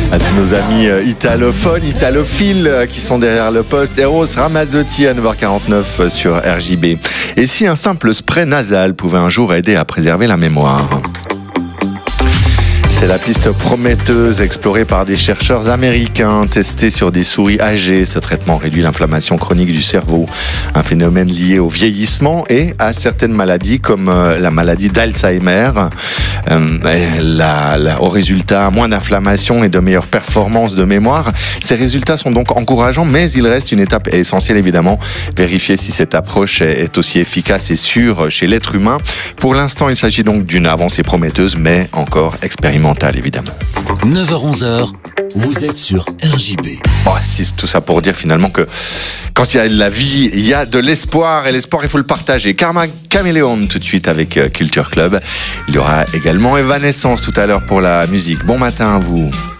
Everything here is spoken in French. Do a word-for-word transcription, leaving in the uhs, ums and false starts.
À tous nos amis italophones, italophiles qui sont derrière le poste. Eros Ramazzotti à neuf heures quarante-neuf sur R J B. Et si un simple spray nasal pouvait un jour aider à préserver la mémoire ? C'est la piste prometteuse explorée par des chercheurs américains, testée sur des souris âgées. Ce traitement réduit l'inflammation chronique du cerveau, un phénomène lié au vieillissement et à certaines maladies comme la maladie d'Alzheimer. Euh, la, la, au résultat, moins d'inflammation et de meilleures performances de mémoire. Ces résultats sont donc encourageants, mais il reste une étape essentielle évidemment, vérifier si cette approche est aussi efficace et sûre chez l'être humain. Pour l'instant, il s'agit donc d'une avancée prometteuse, mais encore expérimentale. Évidemment. neuf heures onze heures, vous êtes sur R J B. Oh, c'est tout ça pour dire finalement que quand il y a de la vie, il y a de l'espoir et l'espoir il faut le partager. Karma Chameleon tout de suite avec Culture Club. Il y aura également Evanescence tout à l'heure pour la musique. Bon matin à vous.